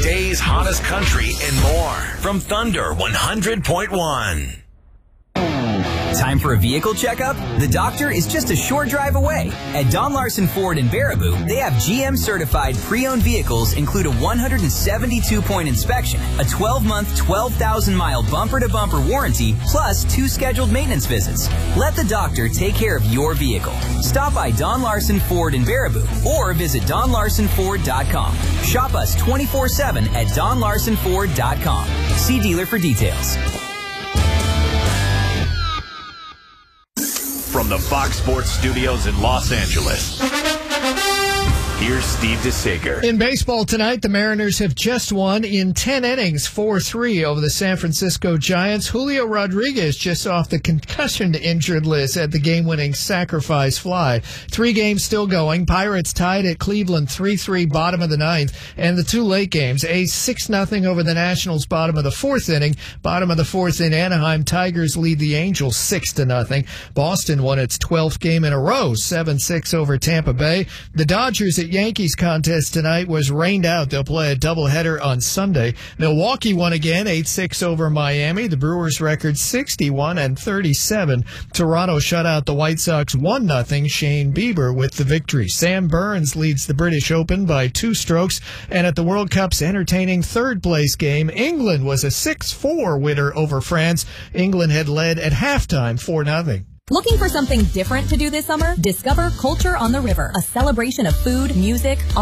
Today's hottest country and more from Thunder 100.1. Time for a vehicle checkup? The doctor is just a short drive away. At Don Larson Ford in Baraboo, they have GM-certified pre-owned vehicles include a 172-point inspection, a 12-month, 12,000-mile bumper-to-bumper warranty, plus 2 scheduled maintenance visits. Let the doctor take care of your vehicle. Stop by Don Larson Ford in Baraboo or visit DonLarsonFord.com. Shop us 24/7 at DonLarsonFord.com. See dealer for details. From the Fox Sports Studios in Los Angeles, here's Steve DeSager. In baseball tonight, the Mariners have just won in 10 innings, 4-3 over the San Francisco Giants. Julio Rodriguez just off the concussion-injured list at the game-winning sacrifice fly. 3 games still going. Pirates tied at Cleveland 3-3, bottom of the 9th. And the 2 late games, A's 6-0 over the Nationals, bottom of the 4th inning. Bottom of the 4th in Anaheim, Tigers lead the Angels 6-0. Boston won its 12th game in a row, 7-6 over Tampa Bay. The Dodgers at Yankees contest tonight was rained out. They'll play a doubleheader on Sunday. Milwaukee won again, 8-6 over Miami. The Brewers record 61-37. Toronto shut out the White Sox 1-0. Shane Bieber with the victory. Sam Burns leads the British Open by 2 strokes. And at the World Cup's entertaining third-place game, England was a 6-4 winner over France. England had led at halftime 4-0. Looking for something different to do this summer? Discover Culture on the River, a celebration of food, music,